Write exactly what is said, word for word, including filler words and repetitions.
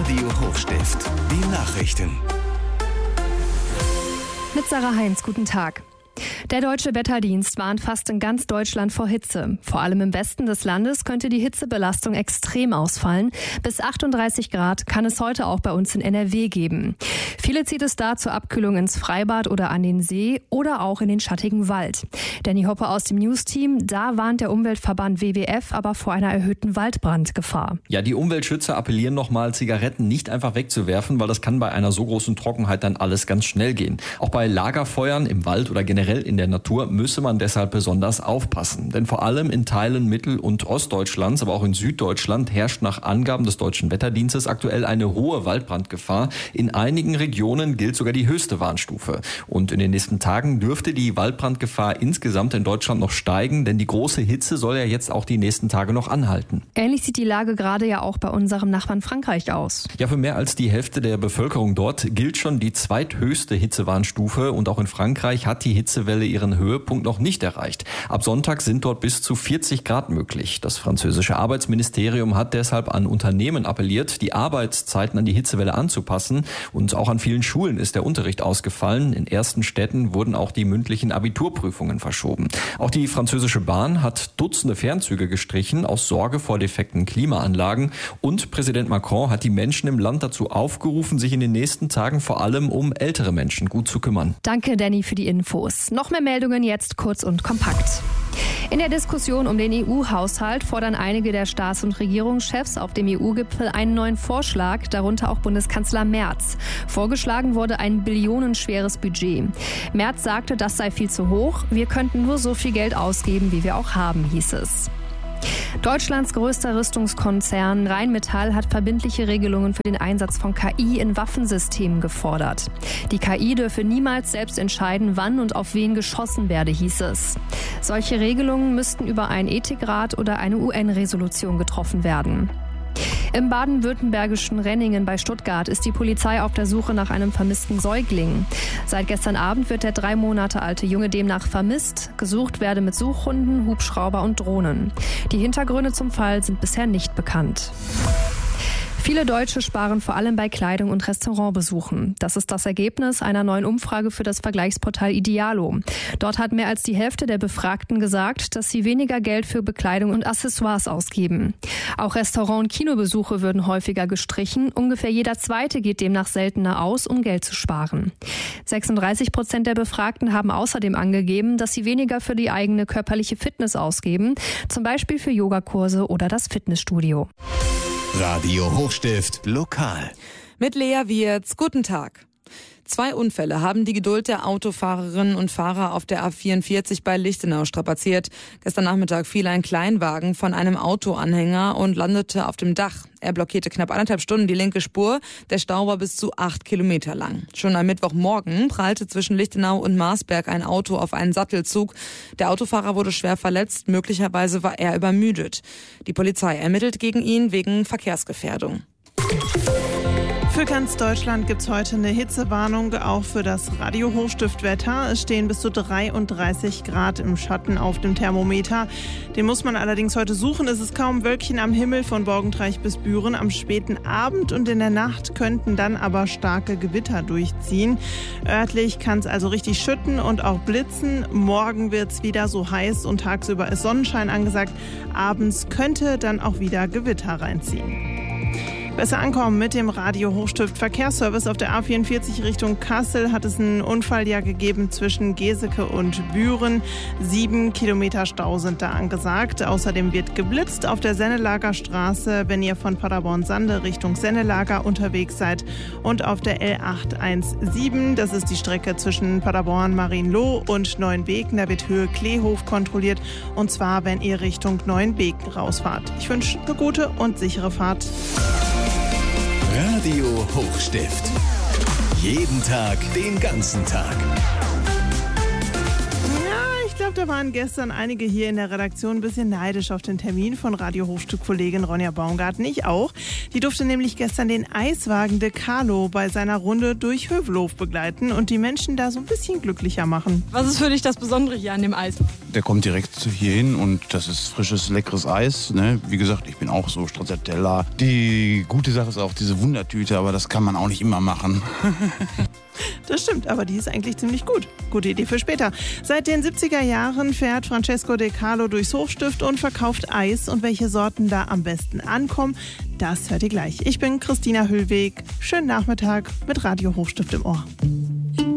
Radio Hochstift. Die Nachrichten. Mit Sarah Heinz, guten Tag. Der Deutsche Wetterdienst warnt fast in ganz Deutschland vor Hitze. Vor allem im Westen des Landes könnte die Hitzebelastung extrem ausfallen. Bis achtunddreißig Grad kann es heute auch bei uns in N R W geben. Viele zieht es da zur Abkühlung ins Freibad oder an den See oder auch in den schattigen Wald. Danny Hoppe aus dem News-Team, da warnt der Umweltverband W W F aber vor einer erhöhten Waldbrandgefahr. Ja, die Umweltschützer appellieren nochmal, Zigaretten nicht einfach wegzuwerfen, weil das kann bei einer so großen Trockenheit dann alles ganz schnell gehen. Auch bei Lagerfeuern im Wald oder generell in der Natur müsse man deshalb besonders aufpassen. Denn vor allem in Teilen Mittel- und Ostdeutschlands, aber auch in Süddeutschland herrscht nach Angaben des Deutschen Wetterdienstes aktuell eine hohe Waldbrandgefahr. In einigen Regionen gilt sogar die höchste Warnstufe. Und in den nächsten Tagen dürfte die Waldbrandgefahr insgesamt in Deutschland noch steigen, denn die große Hitze soll ja jetzt auch die nächsten Tage noch anhalten. Ähnlich sieht die Lage gerade ja auch bei unserem Nachbarn Frankreich aus. Ja, für mehr als die Hälfte der Bevölkerung dort gilt schon die zweithöchste Hitzewarnstufe und auch in Frankreich hat die Hitzewelle ihren Höhepunkt noch nicht erreicht. Ab Sonntag sind dort bis zu vierzig Grad möglich. Das französische Arbeitsministerium hat deshalb an Unternehmen appelliert, die Arbeitszeiten an die Hitzewelle anzupassen. Und auch an vielen Schulen ist der Unterricht ausgefallen. In ersten Städten wurden auch die mündlichen Abiturprüfungen verschoben. Auch die französische Bahn hat Dutzende Fernzüge gestrichen aus Sorge vor defekten Klimaanlagen. Und Präsident Macron hat die Menschen im Land dazu aufgerufen, sich in den nächsten Tagen vor allem um ältere Menschen gut zu kümmern. Danke, Danny, für die Infos. Noch mehr Meldungen jetzt kurz und kompakt. In der Diskussion um den E U-Haushalt fordern einige der Staats- und Regierungschefs auf dem E U-Gipfel einen neuen Vorschlag, darunter auch Bundeskanzler Merz. Vorgeschlagen wurde ein billionenschweres Budget. Merz sagte, das sei viel zu hoch. Wir könnten nur so viel Geld ausgeben, wie wir auch haben, hieß es. Deutschlands größter Rüstungskonzern Rheinmetall hat verbindliche Regelungen für den Einsatz von K I in Waffensystemen gefordert. Die K I dürfe niemals selbst entscheiden, wann und auf wen geschossen werde, hieß es. Solche Regelungen müssten über einen Ethikrat oder eine U N-Resolution getroffen werden. Im baden-württembergischen Renningen bei Stuttgart ist die Polizei auf der Suche nach einem vermissten Säugling. Seit gestern Abend wird der drei Monate alte Junge demnach vermisst. Gesucht werde mit Suchhunden, Hubschrauber und Drohnen. Die Hintergründe zum Fall sind bisher nicht bekannt. Viele Deutsche sparen vor allem bei Kleidung und Restaurantbesuchen. Das ist das Ergebnis einer neuen Umfrage für das Vergleichsportal Idealo. Dort hat mehr als die Hälfte der Befragten gesagt, dass sie weniger Geld für Bekleidung und Accessoires ausgeben. Auch Restaurant- und Kinobesuche würden häufiger gestrichen. Ungefähr jeder Zweite geht demnach seltener aus, um Geld zu sparen. sechsunddreißig Prozent der Befragten haben außerdem angegeben, dass sie weniger für die eigene körperliche Fitness ausgeben, zum Beispiel für Yogakurse oder das Fitnessstudio. Radio Hochstift lokal. Mit Lea Wirz, guten Tag. Zwei Unfälle haben die Geduld der Autofahrerinnen und Fahrer auf der A vierundvierzig bei Lichtenau strapaziert. Gestern Nachmittag fiel ein Kleinwagen von einem Autoanhänger und landete auf dem Dach. Er blockierte knapp anderthalb Stunden die linke Spur. Der Stau war bis zu acht Kilometer lang. Schon am Mittwochmorgen prallte zwischen Lichtenau und Marsberg ein Auto auf einen Sattelzug. Der Autofahrer wurde schwer verletzt. Möglicherweise war er übermüdet. Die Polizei ermittelt gegen ihn wegen Verkehrsgefährdung. Für ganz Deutschland gibt es heute eine Hitzewarnung, auch für das Radio-Hochstift-Wetter. Es stehen bis zu dreiunddreißig Grad im Schatten auf dem Thermometer. Den muss man allerdings heute suchen. Es ist kaum Wölkchen am Himmel von Borgentreich bis Büren. Am späten Abend und in der Nacht könnten dann aber starke Gewitter durchziehen. Örtlich kann es also richtig schütten und auch blitzen. Morgen wird es wieder so heiß und tagsüber ist Sonnenschein angesagt. Abends könnte dann auch wieder Gewitter reinziehen. Besser ankommen mit dem Radio-Hochstift Verkehrsservice. Auf der A vierundvierzig Richtung Kassel hat es einen Unfall ja gegeben zwischen Geseke und Büren. Sieben Kilometer Stau sind da angesagt. Außerdem wird geblitzt auf der Sennelager Straße, wenn ihr von Paderborn-Sande Richtung Sennelager unterwegs seid. Und auf der L acht siebzehn, das ist die Strecke zwischen Paderborn, Marienloh und Neuenbeken. Da wird Höhe Kleehof kontrolliert. Und zwar, wenn ihr Richtung Neuenbeken rausfahrt. Ich wünsche eine gute und sichere Fahrt. Radio Hochstift. Jeden Tag, den ganzen Tag. Ja, ich glaube, da waren gestern einige hier in der Redaktion ein bisschen neidisch auf den Termin von Radio Hochstift-Kollegin Ronja Baumgarten. Ich auch. Die durfte nämlich gestern den Eiswagen De Carlo bei seiner Runde durch Hövelhof begleiten und die Menschen da so ein bisschen glücklicher machen. Was ist für dich das Besondere hier an dem Eis? Der kommt direkt hier hin und das ist frisches, leckeres Eis. Ne? Wie gesagt, ich bin auch so Stracciatella. Die gute Sache ist auch diese Wundertüte, aber das kann man auch nicht immer machen. Das stimmt, aber die ist eigentlich ziemlich gut. Gute Idee für später. Seit den siebziger Jahren fährt Francesco De Carlo durchs Hochstift und verkauft Eis. Und welche Sorten da am besten ankommen, das hört ihr gleich. Ich bin Christina Hüllweg. Schönen Nachmittag mit Radio Hochstift im Ohr.